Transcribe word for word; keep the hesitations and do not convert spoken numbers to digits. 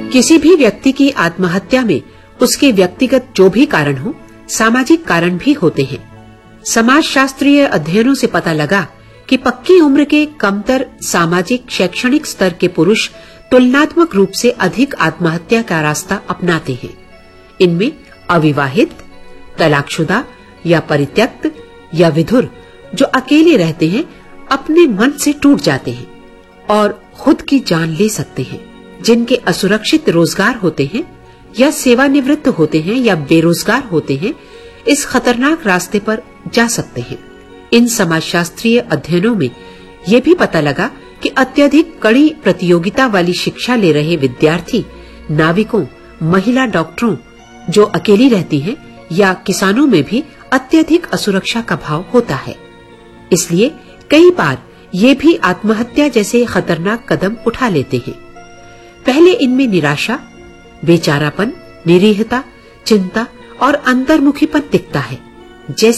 किसी भी व्यक्ति की आत्महत्या में उसके व्यक्तिगत जो भी कारण हो, सामाजिक कारण भी होते हैं। समाजशास्त्रीय अध्ययनों से पता लगा कि पक्की उम्र के कमतर सामाजिक शैक्षणिक स्तर के पुरुष तुलनात्मक रूप से अधिक आत्महत्या का रास्ता अपनाते हैं। इनमें अविवाहित, तलाकशुदा या परित्यक्त या विधुर जो अकेले रहते हैं, अपने मन से टूट जाते हैं और खुद की जान ले सकते हैं, जिनके असुरक्षित रोजगार होते हैं या सेवानिवृत्त होते हैं या बेरोजगार होते हैं, इस खतरनाक रास्ते पर जा सकते हैं। इन समाजशास्त्रीय अध्ययनों में यह भी पता लगा कि अत्यधिक कड़ी प्रतियोगिता वाली शिक्षा ले रहे विद्यार्थी, नाविकों, महिला डॉक्टरों जो अकेली रहती हैं या किसानों में भी अत्यधिक असुरक्षा का भाव होता है। इसलिए कई बार ये भी आत्महत्या जैसे खतरनाक कदम उठा लेते हैं। पहले इनमें निराशा, बेचारापन, निरीहता, चिंता और अंतर्मुखीपन दिखता है। जैसे